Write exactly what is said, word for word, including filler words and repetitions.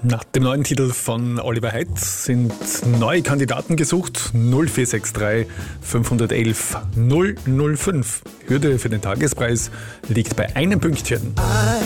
Nach dem neuen Titel von Oliver Heydt sind neue Kandidaten gesucht. null vier sechs drei fünf eins eins null null fünf. Hürde für den Tagespreis liegt bei einem Pünktchen.